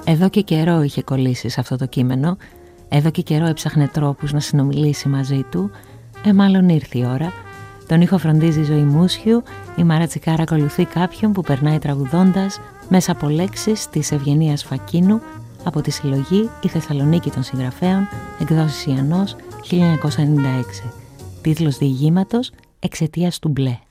Εδώ και καιρό είχε κολλήσει σε αυτό το κείμενο, εδώ και καιρό έψαχνε τρόπους να συνομιλήσει μαζί του, μάλλον ήρθε η ώρα. Τον ήχο φροντίζει η Ζωή Μούσχιου, η Μάρα Τσικάρα ακολουθεί κάποιον που περνάει τραγουδώντας μέσα από λέξεις της Ευγενίας Φακίνου από τη συλλογή «Η Θεσσαλονίκη των Συγγραφέων», εκδόσεις Ιαννός, 1996. Τίτλος διηγήματος «Εξαιτίας του μπλε».